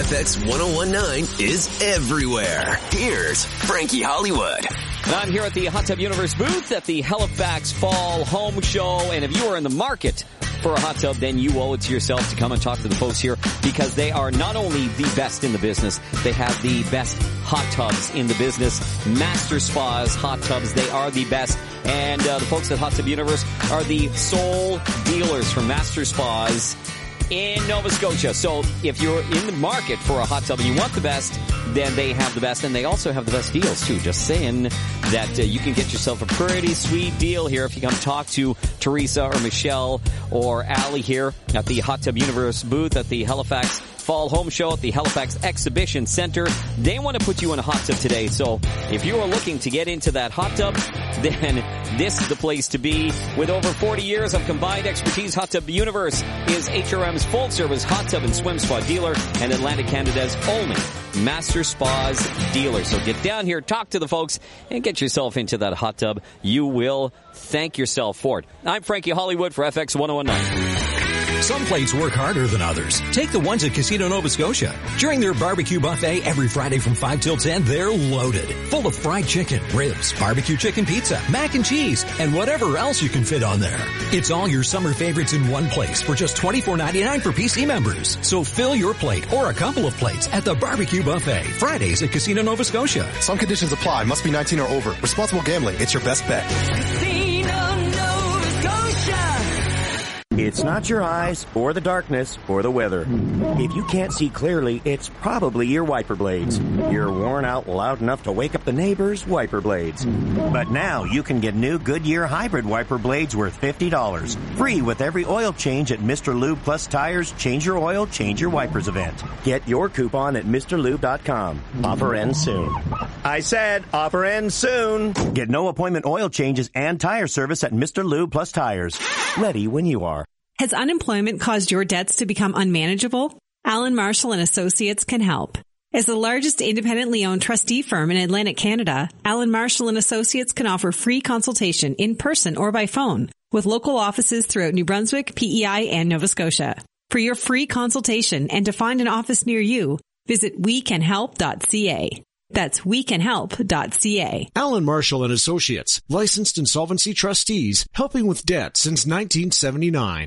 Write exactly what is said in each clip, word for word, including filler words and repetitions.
F X one oh one point nine is everywhere. Here's Frankie Hollywood. And I'm here at the Hot Tub Universe booth at the Halifax Fall Home Show. And if you are in the market for a hot tub, then you owe it to yourself to come and talk to the folks here, because they are not only the best in the business, they have the best hot tubs in the business. Master Spas hot tubs, they are the best. And uh, the folks at Hot Tub Universe are the sole dealers for Master Spas in Nova Scotia. So if you're in the market for a hot tub and you want the best, then they have the best, and they also have the best deals too. Just saying that uh, you can get yourself a pretty sweet deal here if you come talk to Teresa or Michelle or Allie here at the Hot Tub Universe booth at the Halifax Fall Home Show at the Halifax Exhibition Center. They want to put you in a hot tub today. So if you are looking to get into that hot tub, then this is the place to be. With over forty years of combined expertise, Hot Tub Universe is H R M's full-service hot tub and swim spa dealer and Atlantic Canada's only Master Spas dealer. So get down here, talk to the folks, and get yourself into that hot tub. You will thank yourself for it. I'm Frankie Hollywood for F X one oh one point nine. Some plates work harder than others. Take the ones at Casino Nova Scotia. During their barbecue buffet every Friday from five till ten, they're loaded. Full of fried chicken, ribs, barbecue chicken pizza, mac and cheese, and whatever else you can fit on there. It's all your summer favorites in one place for just twenty-four ninety-nine for P C members. So fill your plate or a couple of plates at the barbecue buffet. Fridays at Casino Nova Scotia. Some conditions apply. Must be nineteen or over. Responsible gambling. It's your best bet. Casino Nova Scotia. It's not your eyes, or the darkness, or the weather. If you can't see clearly, it's probably your wiper blades. You're worn out loud enough to wake up the neighbors' wiper blades. But now you can get new Goodyear hybrid wiper blades worth fifty dollars. Free with every oil change at Mister Lube Plus Tires Change Your Oil, Change Your Wipers event. Get your coupon at Mr Lube dot com. Offer ends soon. I said offer ends soon. Get no appointment oil changes and tire service at Mister Lube Plus Tires. Ready when you are. Has unemployment caused your debts to become unmanageable? Allen Marshall and Associates can help. As the largest independently owned trustee firm in Atlantic Canada, Allen Marshall and Associates can offer free consultation in person or by phone with local offices throughout New Brunswick, P E I, and Nova Scotia. For your free consultation and to find an office near you, visit we can help dot c a. That's we can help dot c a. Allen Marshall and Associates, licensed insolvency trustees, helping with debt since nineteen seventy-nine.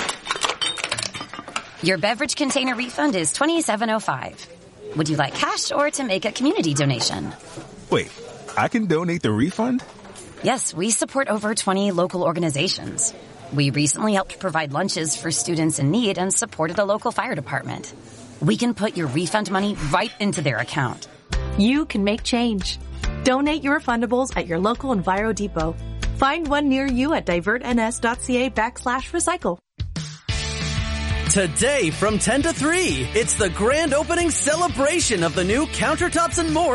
Your beverage container refund is twenty-seven oh five. Would you like cash or to make a community donation? Wait, I can donate the refund? Yes, we support over twenty local organizations. We recently helped provide lunches for students in need and supported a local fire department. We can put your refund money right into their account. You can make change. Donate your refundables at your local Enviro Depot. Find one near you at divertns.ca backslash recycle. Today from ten to three, it's the grand opening celebration of the new Countertops and More